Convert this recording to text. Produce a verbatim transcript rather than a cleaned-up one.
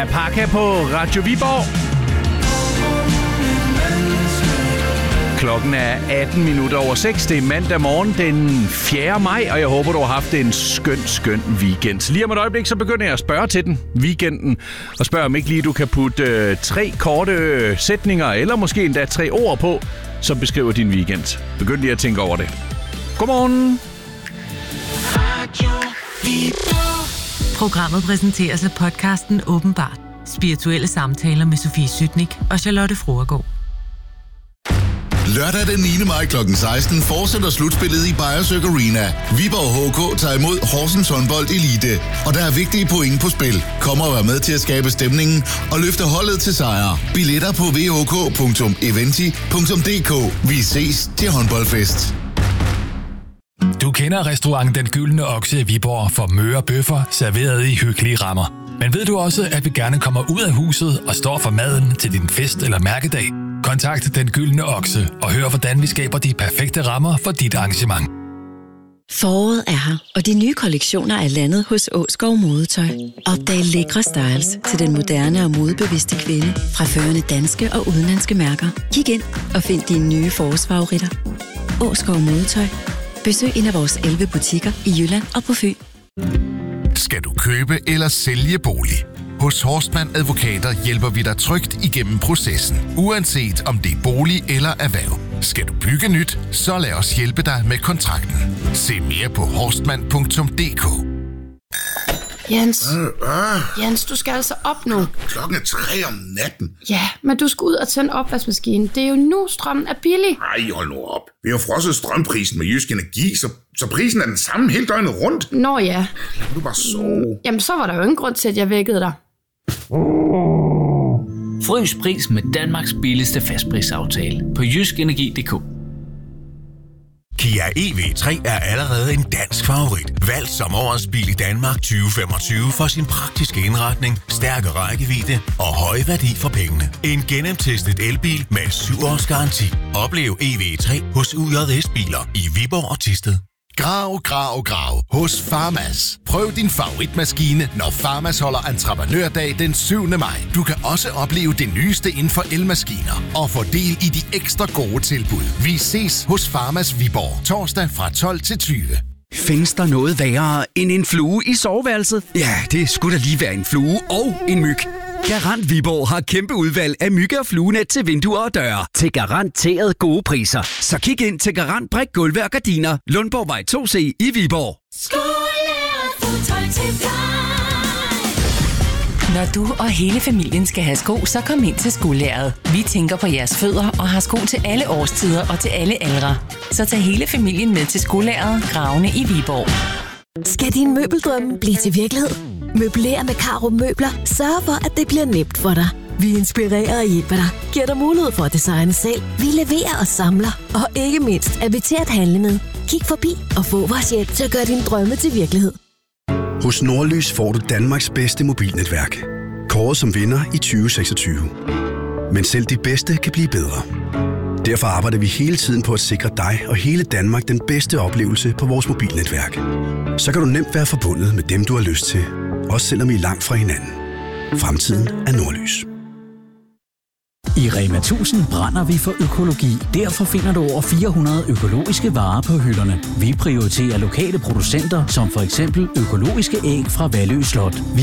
Parka på Radio Viborg. Klokken er atten minutter over seks. Det er mandag morgen den fjerde maj, og jeg håber, du har haft en skøn, skøn weekend. Lige om et øjeblik, så begynder jeg at spørge til den, weekenden, og spørge om ikke lige du kan putte øh, tre korte sætninger, eller måske endda tre ord på, som beskriver din weekend. Begynd lige at tænke over det. Godmorgen! Programmet præsenteres af podcasten Åbenbart. Spirituelle samtaler med Sofie Sytnik og Charlotte Fruergaard. Lørdag den niende maj klokken seksten fortsætter slutspillet i Beyersøk Arena. Viborg H K tager imod Horsens Håndbold Elite, og der er vigtige point på spil. Kom og vær med til at skabe stemningen og løfte holdet til sejr. Billetter på v h k punktum eventi punktum d k. Vi ses til håndboldfest. Du kender restaurant Den Gyldne Okse i Viborg for møre bøffer serveret i hyggelige rammer. Men ved du også, at vi gerne kommer ud af huset og står for maden til din fest eller mærkedag? Kontakt Den Gyldne Okse og hør, hvordan vi skaber de perfekte rammer for dit arrangement. Foråret er her, og de nye kollektioner er landet hos Åskov Modetøj. Opdag lækre styles til den moderne og modebevidste kvinde fra førende danske og udenlandske mærker. Kig ind og find dine nye forårsfavoritter. Åskov Modetøj. Besøg en af vores elleve butikker i Jylland og på Fyn. Skal du købe eller sælge bolig? Hos Horstmann Advokater hjælper vi dig trygt igennem processen, uanset om det er bolig eller erhverv. Skal du bygge nyt, så lad os hjælpe dig med kontrakten. Se mere på horstmann punktum d k. Jens, øh, øh. Jens, du skal altså op nu. Klokken er tre om natten. Ja, men du skal ud og tænde opvaskemaskinen. Det er jo nu, strømmen er billig. Ej, hold nu op. Vi har frosset strømprisen med Jysk Energi, så, så prisen er den samme hele døgnet rundt. Nå ja. Lad du bare sove. Jamen, så var der jo ingen grund til, at jeg vækkede dig. Frys pris med Danmarks billigste fastprisaftale på jysk energi punktum d k. Kia E V tre er allerede en dansk favorit. Valgt som årets bil i Danmark tyve femogtyve for sin praktiske indretning, stærke rækkevidde og høje værdi for pengene. En gennemtestet elbil med syv års garanti. Oplev E V tre hos U J S Biler i Viborg og Thisted. Grav, grav, grav hos Farmas. Prøv din favoritmaskine, når Farmas holder entreprenørdag den syvende maj. Du kan også opleve det nyeste inden for elmaskiner og få del i de ekstra gode tilbud. Vi ses hos Farmas Viborg torsdag fra tolv til tyve. Findes der noget værre end en flue i soveværelset? Ja, det skulle da lige være en flue og en myg. Garant Viborg har kæmpe udvalg af mygge- og fluenet til vinduer og døre. Til garanteret gode priser. Så kig ind til Garant Brik Gulve og Gardiner. Lundborgvej to C i Viborg. Skolelærer fodtøj til dig. Når du og hele familien skal have sko, så kom ind til Skolelæret. Vi tænker på jeres fødder og har sko til alle årstider og til alle aldre. Så tag hele familien med til Skolelæret Gravene i Viborg. Skal din møbeldrømme blive til virkelighed? Møbler med Karup Møbler sørger for, at det bliver nemt for dig. Vi inspirerer og hjælper dig, giver dig mulighed for at designe selv. Vi leverer og samler, og ikke mindst er vi til at handle med. Kig forbi og få vores hjælp til at gøre dine drømme til virkelighed. Hos Nordlys får du Danmarks bedste mobilnetværk. Kåret som vinder i tyve seksogtyve. Men selv de bedste kan blive bedre. Derfor arbejder vi hele tiden på at sikre dig og hele Danmark den bedste oplevelse på vores mobilnetværk. Så kan du nemt være forbundet med dem, du har lyst til. Også selvom I er langt fra hinanden. Fremtiden er Nordlys. I Rema tusind brænder vi for økologi. Derfor finder du over fire hundrede økologiske varer på hylderne. Vi prioriterer lokale producenter, som for eksempel økologiske æg fra Vallø Slot. Vi